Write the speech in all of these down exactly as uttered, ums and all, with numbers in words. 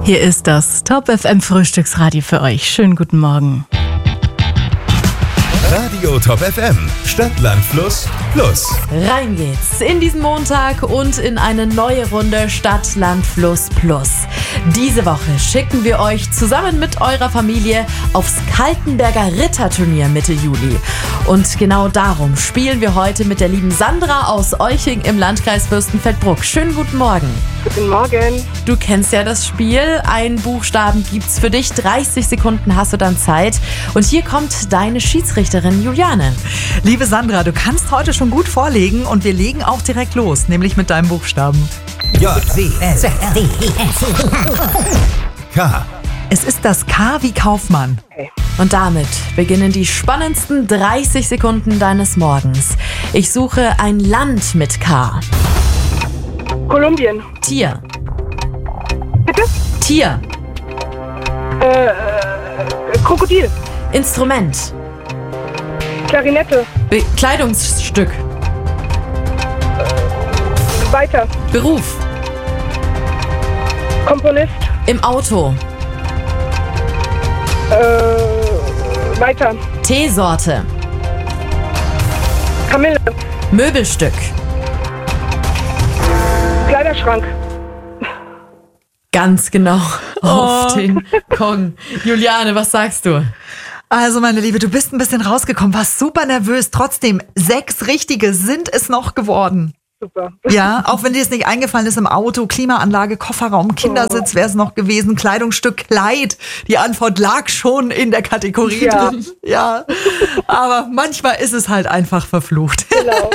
Hier ist das Top F M Frühstücksradio für euch. Schönen guten Morgen. Radio Top F M, Stadt, Land, Fluss, Plus. Rein geht's in diesen Montag und in eine neue Runde Stadt, Land, Fluss, Plus. Diese Woche schicken wir euch zusammen mit eurer Familie aufs Kaltenberger Ritterturnier Mitte Juli. Und genau darum spielen wir heute mit der lieben Sandra aus Olching im Landkreis Fürstenfeldbruck. Schönen guten Morgen. Guten Morgen. Du kennst ja das Spiel. Einen Buchstaben gibt's für dich. dreißig Sekunden hast du dann Zeit. Und hier kommt deine Schiedsrichterin Juliane. Liebe Sandra, du kannst heute schon gut vorlegen und wir legen auch direkt los, nämlich mit deinem Buchstaben. J, C, S, D, E, S, K. Es ist das K wie Kaufmann. Und damit beginnen die spannendsten dreißig Sekunden deines Morgens. Ich suche ein Land mit K. Kolumbien. Tier. Bitte? Tier. Äh, äh, Krokodil. Instrument. Klarinette. Be- Kleidungsstück. Weiter. Beruf. Komponist. Im Auto. Äh, weiter. Teesorte. Kamille. Möbelstück. Kleiderschrank. Ganz genau auf Oh. den Kong. Juliane, was sagst du? Also meine Liebe, du bist ein bisschen rausgekommen, warst super nervös. Trotzdem, sechs richtige sind es noch geworden. Super. Ja, auch wenn dir es nicht eingefallen ist, im Auto, Klimaanlage, Kofferraum, Kindersitz wäre es noch gewesen, Kleidungsstück, Kleid. Die Antwort lag schon in der Kategorie Ja. drin. Ja, aber manchmal ist es halt einfach verflucht. Genau.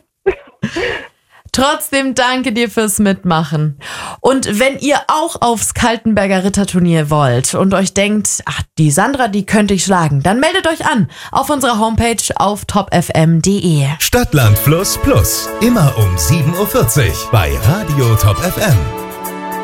Trotzdem danke dir fürs Mitmachen. Und wenn ihr auch aufs Kaltenberger Ritterturnier wollt und euch denkt, ach, die Sandra, die könnte ich schlagen, dann meldet euch an auf unserer Homepage auf top f m punkt d e. Stadt, Land, Fluss, Plus. Immer um sieben Uhr vierzig bei Radio Top F M.